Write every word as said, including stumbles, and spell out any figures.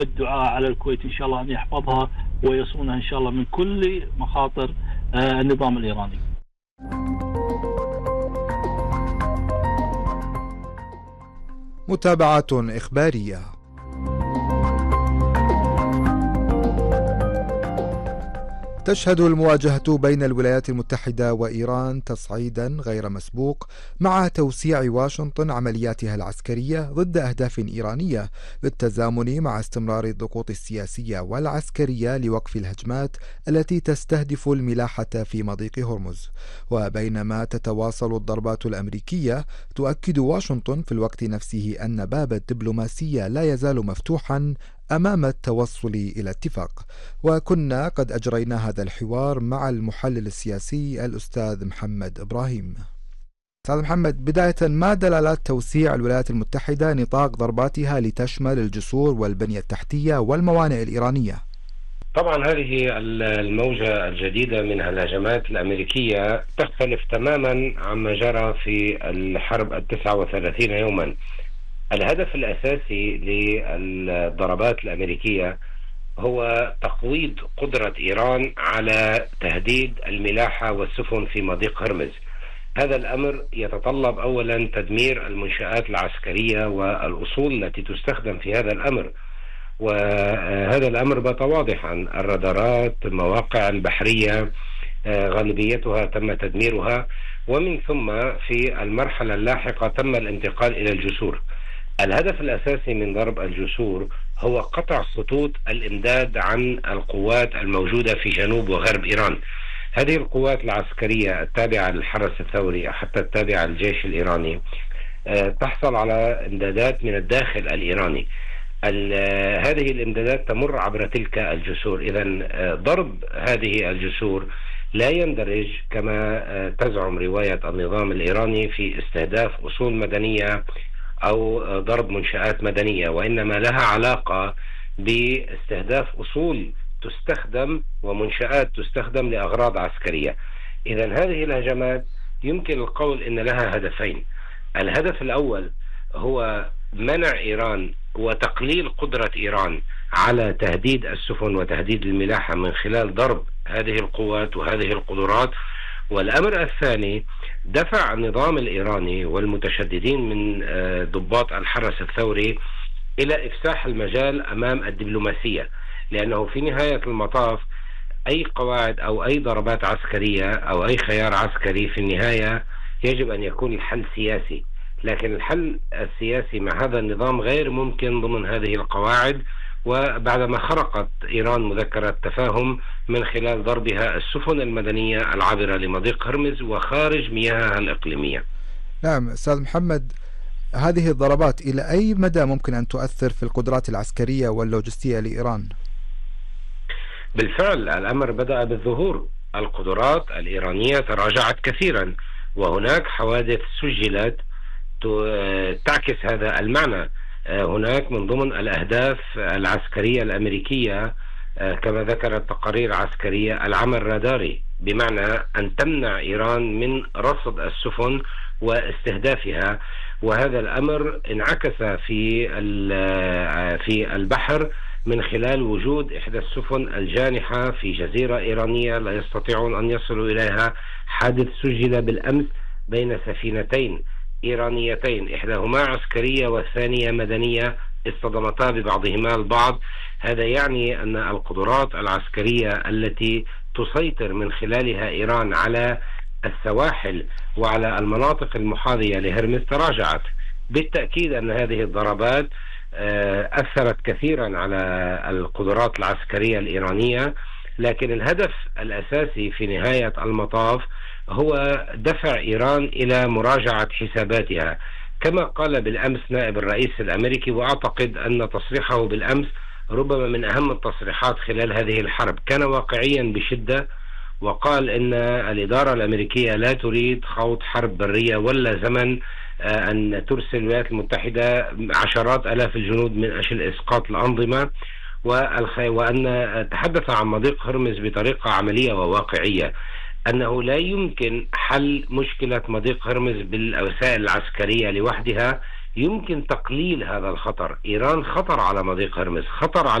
الدعاء على الكويت إن شاء الله أن يحفظها ويصونها إن شاء الله من كل مخاطر النظام الإيراني. متابعة إخبارية. تشهد المواجهة بين الولايات المتحدة وإيران تصعيدا غير مسبوق مع توسيع واشنطن عملياتها العسكرية ضد أهداف إيرانية بالتزامن مع استمرار الضغوط السياسية والعسكرية لوقف الهجمات التي تستهدف الملاحة في مضيق هرمز. وبينما تتواصل الضربات الأمريكية، تؤكد واشنطن في الوقت نفسه أن باب الدبلوماسية لا يزال مفتوحا أمام التوصل إلى اتفاق. وكنا قد أجرينا هذا الحوار مع المحلل السياسي الأستاذ محمد إبراهيم. أستاذ محمد، بداية، ما دلالات توسيع الولايات المتحدة نطاق ضرباتها لتشمل الجسور والبنية التحتية والموانئ الإيرانية؟ طبعا هذه الموجة الجديدة من الهجمات الأمريكية تختلف تماما عما جرى في الحرب التسعة وثلاثين يوما. الهدف الأساسي للضربات الأمريكية هو تقويض قدرة إيران على تهديد الملاحة والسفن في مضيق هرمز. هذا الأمر يتطلب أولا تدمير المنشآت العسكرية والأصول التي تستخدم في هذا الأمر، وهذا الأمر بات واضحا. الرادارات، المواقع البحرية غالبيتها تم تدميرها، ومن ثم في المرحلة اللاحقة تم الانتقال إلى الجسور. الهدف الأساسي من ضرب الجسور هو قطع خطوط الإمداد عن القوات الموجودة في جنوب وغرب إيران. هذه القوات العسكرية التابعة للحرس الثوري حتى التابعة للجيش الإيراني تحصل على إمدادات من الداخل الإيراني. هذه الإمدادات تمر عبر تلك الجسور. إذن ضرب هذه الجسور لا يندرج كما تزعم رواية النظام الإيراني في استهداف أصول مدنية أو ضرب منشآت مدنية، وإنما لها علاقة باستهداف أصول تستخدم ومنشآت تستخدم لأغراض عسكرية. إذن هذه الهجمات يمكن القول إن لها هدفين. الهدف الأول هو منع إيران وتقليل قدرة إيران على تهديد السفن وتهديد الملاحة من خلال ضرب هذه القوات وهذه القدرات. والأمر الثاني دفع النظام الإيراني والمتشددين من ضباط الحرس الثوري إلى إفساح المجال أمام الدبلوماسية، لأنه في نهاية المطاف أي قواعد أو أي ضربات عسكرية أو أي خيار عسكري في النهاية يجب أن يكون الحل سياسي، لكن الحل السياسي مع هذا النظام غير ممكن ضمن هذه القواعد. وبعدما خرقت إيران مذكرة تفاهم من خلال ضربها السفن المدنية العابرة لمضيق هرمز وخارج مياهها الإقليمية. نعم أستاذ محمد، هذه الضربات إلى أي مدى ممكن أن تؤثر في القدرات العسكرية واللوجستية لإيران؟ بالفعل الأمر بدأ بالظهور. القدرات الإيرانية تراجعت كثيرا، وهناك حوادث سجلت تعكس هذا المعنى. هناك من ضمن الأهداف العسكرية الأمريكية كما ذكرت تقارير عسكرية العمل الراداري، بمعنى أن تمنع إيران من رصد السفن واستهدافها. وهذا الأمر انعكس في في البحر من خلال وجود إحدى السفن الجانحة في جزيرة إيرانية لا يستطيعون أن يصلوا إليها. حادث سجل بالأمس بين سفينتين إيرانيتين، إحداهما عسكرية والثانية مدنية، اصطدمتا ببعضهما البعض. هذا يعني أن القدرات العسكرية التي تسيطر من خلالها إيران على السواحل وعلى المناطق المحاذية لهرمز تراجعت. بالتأكيد أن هذه الضربات أثرت كثيرا على القدرات العسكرية الإيرانية، لكن الهدف الأساسي في نهاية المطاف هو دفع إيران إلى مراجعة حساباتها، كما قال بالأمس نائب الرئيس الأمريكي، وأعتقد أن تصريحه بالأمس ربما من أهم التصريحات خلال هذه الحرب. كان واقعيا بشدة، وقال إن الإدارة الأمريكية لا تريد خوض حرب برية ولا زمن أن ترسل الولايات المتحدة عشرات آلاف الجنود من أجل إسقاط الأنظمة، وأن تحدث عن مضيق هرمز بطريقة عملية وواقعية، أنه لا يمكن حل مشكلة مضيق هرمز بالوسائل العسكرية لوحدها، يمكن تقليل هذا الخطر. إيران خطر على مضيق هرمز، خطر على